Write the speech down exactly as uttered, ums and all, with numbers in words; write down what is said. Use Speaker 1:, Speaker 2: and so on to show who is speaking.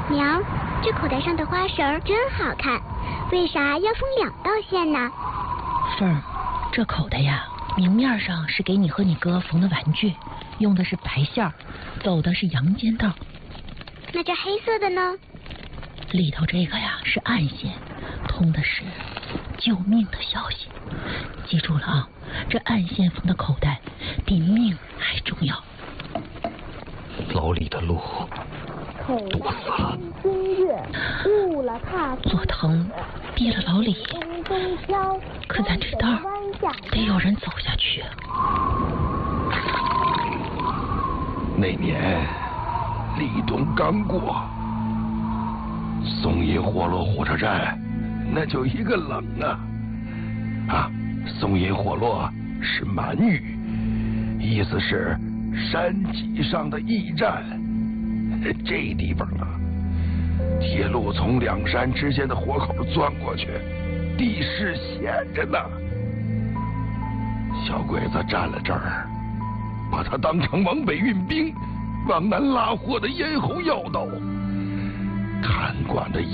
Speaker 1: 娘，这口袋上的花绳真好看，为啥要封两道线呢？
Speaker 2: 凤儿，这口袋呀，明面上是给你和你哥缝的玩具，用的是白线儿，走的是阳间道。
Speaker 1: 那这黑色的呢？
Speaker 2: 里头这个呀是暗线，通的是救命的消息。记住了啊，这暗线缝的口袋比命还重要。
Speaker 3: 老李的路堵死了，
Speaker 2: 左藤逼了老李，可咱这道得有人走下去。
Speaker 4: 那年立冬刚过，松阴火落火车站那就一个冷啊啊！松阴火落是满语，意思是山脊上的驿站。这地方啊，铁路从两山之间的火口钻过去，地势险着呢。小鬼子占了这儿，把它当成往北运兵、往南拉货的咽喉要道，看惯的